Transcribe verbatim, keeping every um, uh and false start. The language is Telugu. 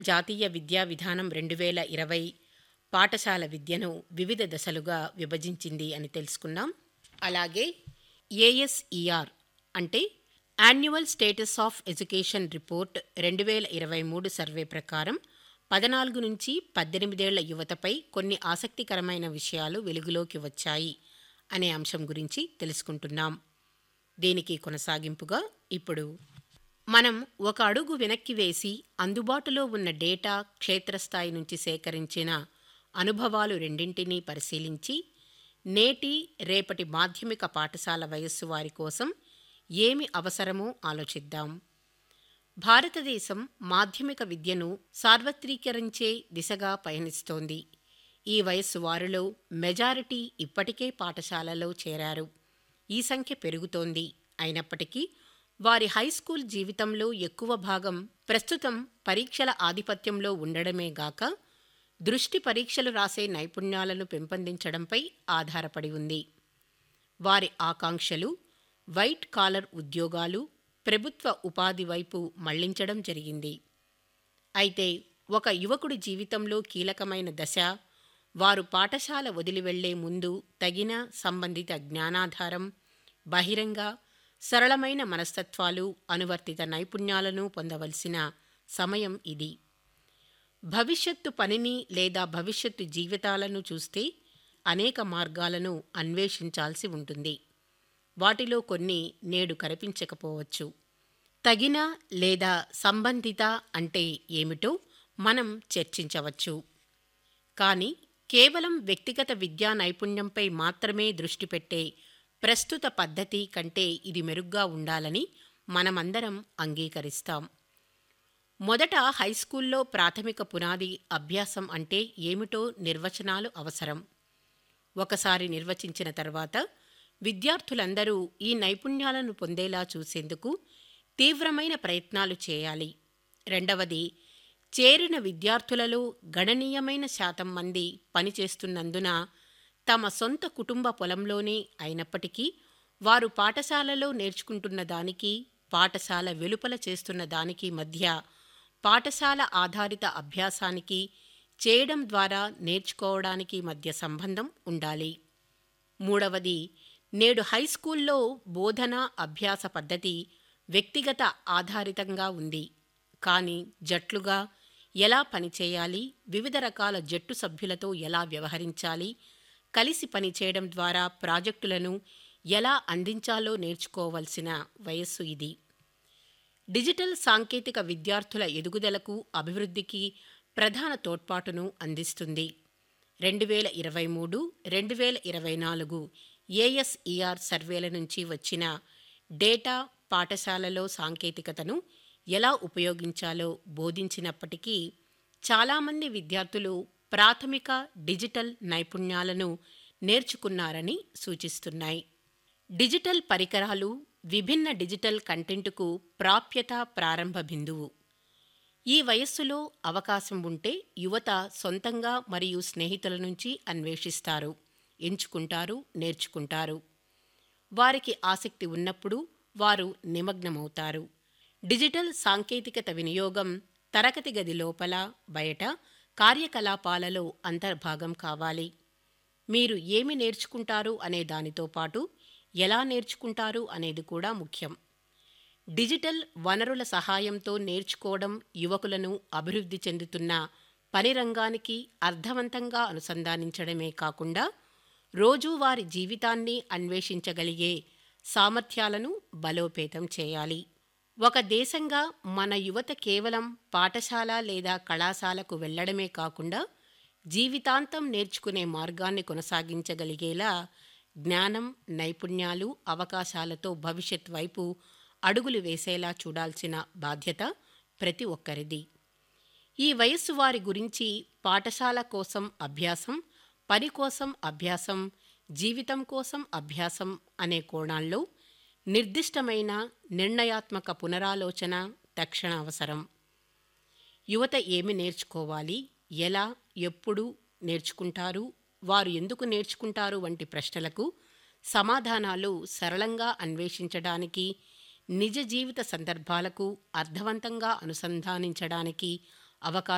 జాతీయ విద్యా విధానం రెండు వేల ఇరవై పాఠశాల విద్యను వివిధ దశలుగా విభజించింది అని తెలుసుకున్నాం. అలాగే ఏఎస్ఈఆర్ అంటే annual status of education report రెండు వేల ఇరవై మూడు సర్వే ప్రకారం పద్నాలుగు నుంచి పద్దెనిమిదేళ్ల యువతపై కొన్ని ఆసక్తికరమైన విషయాలు వెలుగులోకి వచ్చాయి అనే అంశం గురించి తెలుసుకుంటున్నాం. దీనికి కొనసాగింపుగా ఇప్పుడు మనం ఒక అడుగు వెనక్కి వేసి అందుబాటులో ఉన్న డేటా, క్షేత్రస్థాయి నుంచి సేకరించిన అనుభవాలు రెండింటినీ పరిశీలించి నేటి రేపటి మాధ్యమిక పాఠశాల వయస్సు వారి కోసం ఏమి అవసరమో ఆలోచిద్దాం. భారతదేశం మాధ్యమిక విద్యను సార్వత్రీకరించే దిశగా పయనిస్తోంది. ఈ వయస్సు వారిలో మెజారిటీ ఇప్పటికే పాఠశాలలో చేరారు. ఈ సంఖ్య పెరుగుతోంది. అయినప్పటికీ వారి హైస్కూల్ జీవితంలో ఎక్కువ భాగం ప్రస్తుతం పరీక్షల ఆధిపత్యంలో ఉండడమే గాక దృష్టి పరీక్షలు రాసే నైపుణ్యాలను పెంపొందించడంపై ఆధారపడి ఉంది. వారి ఆకాంక్షలు వైట్ కాలర్ ఉద్యోగాలు, ప్రభుత్వ ఉపాధి వైపు మళ్లించడం జరిగింది. అయితే ఒక యువకుడి జీవితంలో కీలకమైన దశ వారు పాఠశాల వదిలి వెళ్లే ముందు తగిన సంబంధిత జ్ఞానాధారం, బహిరంగ సరళమైన మనస్తత్వాలు, అనువర్తిత నైపుణ్యాలను పొందవలసిన సమయం ఇది. భవిష్యత్తు పనిని లేదా భవిష్యత్తు జీవితాలను చూస్తే అనేక మార్గాలను అన్వేషించాల్సి ఉంటుంది. వాటిలో కొన్ని నేడు కనిపించకపోవచ్చు. తగిన లేదా సంబంధిత అంటే ఏమిటో మనం చర్చించవచ్చు. కానీ కేవలం వ్యక్తిగత విద్యా నైపుణ్యంపై మాత్రమే దృష్టి పెట్టే ప్రస్తుత పద్ధతి కంటే ఇది మెరుగ్గా ఉండాలని మనమందరం అంగీకరిస్తాం. మొదట హైస్కూల్లో ప్రాథమిక పునాది అభ్యాసం అంటే ఏమిటో నిర్వచనాలు అవసరం. ఒకసారి నిర్వచించిన తర్వాత విద్యార్థులందరూ ఈ నైపుణ్యాలను పొందేలా చూసేందుకు తీవ్రమైన ప్రయత్నాలు చేయాలి. రెండవది, చేరిన విద్యార్థులలో గణనీయమైన శాతం మంది పనిచేస్తున్నందున తమ సొంత కుటుంబ పొలంలోనే అయినప్పటికీ వారు పాఠశాలలో నేర్చుకుంటున్న దానికి, పాఠశాల వెలుపల చేస్తున్న దానికి మధ్య పాఠశాల ఆధారిత అభ్యాసానికి, చేయడం ద్వారా నేర్చుకోవడానికి మధ్య సంబంధం ఉండాలి. మూడవది, నేడు హైస్కూల్లో బోధన అభ్యాస పద్ధతి వ్యక్తిగత ఆధారితంగా ఉంది. కానీ జట్లుగా ఎలా పనిచేయాలి, వివిధ రకాల జట్టు సభ్యులతో ఎలా వ్యవహరించాలి, కలిసి పనిచేయడం ద్వారా ప్రాజెక్టులను ఎలా అందించాలో నేర్చుకోవలసిన వయస్సు ఇది. డిజిటల్ సాంకేతిక విద్యార్థుల ఎదుగుదలకు, అభివృద్ధికి ప్రధాన తోడ్పాటును అందిస్తుంది. రెండు వేల ఇరవై మూడు రెండు వేల ఇరవై నాలుగు ఏఎస్ఈఆర్ సర్వేల నుంచి వచ్చిన డేటా పాఠశాలలో సాంకేతికతను ఎలా ఉపయోగించాలో బోధించినప్పటికీ చాలామంది విద్యార్థులు ప్రాథమిక డిజిటల్ నైపుణ్యాలను నేర్చుకున్నారని సూచిస్తున్నాయి. డిజిటల్ పరికరాలు, విభిన్న డిజిటల్ కంటెంటుకు ప్రాప్యత ప్రారంభ బిందువు. ఈ వయస్సులో అవకాశం ఉంటే యువత సొంతంగా మరియు స్నేహితుల నుంచి అన్వేషిస్తారు, ఎంచుకుంటారు, నేర్చుకుంటారు. వారికి ఆసక్తి ఉన్నప్పుడు వారు నిమగ్నమవుతారు. డిజిటల్ సాంకేతికత వినియోగం తరగతి గది లోపల, బయట కార్యకలాపాలలో అంతర్భాగం కావాలి. మీరు ఏమి నేర్చుకుంటారు అనే దానితో పాటు ఎలా నేర్చుకుంటారు అనేది కూడా ముఖ్యం. డిజిటల్ వనరుల సహాయంతో నేర్చుకోవడం యువకులను అభివృద్ధి చెందుతున్న పని రంగానికి అర్థవంతంగా అనుసంధానించడమే కాకుండా రోజువారీ జీవితాన్ని అన్వేషించగలిగే సామర్థ్యాలను బలోపేతం చేయాలి. ఒక దేశంగా మన యువత కేవలం పాఠశాల లేదా కళాశాలకు వెళ్లడమే కాకుండా జీవితాంతం నేర్చుకునే మార్గాన్ని కొనసాగించగలిగేలా జ్ఞానం, నైపుణ్యాలు, అవకాశాలతో భవిష్యత్ వైపు అడుగులు వేసేలా చూడాల్సిన బాధ్యత ప్రతి ఒక్కరిది. ఈ వయస్సు వారి గురించి పాఠశాల కోసం అభ్యాసం, పని కోసం అభ్యాసం, జీవితం కోసం అభ్యాసం అనే కోణాల్లో నిర్దిష్టమైన నిర్ణయాత్మక పునరాలోచన తక్షణ అవసరం. యువత ఏమి నేర్చుకోవాలి, ఎలా, ఎప్పుడు నేర్చుకుంటారు, వారు ఎందుకు నేర్చుకుంటారు వంటి ప్రశ్నలకు సమాధానాలు సరళంగా అన్వేషించడానికి, నిజ జీవిత సందర్భాలకు అర్థవంతంగా అనుసంధానించడానికి అవకాశం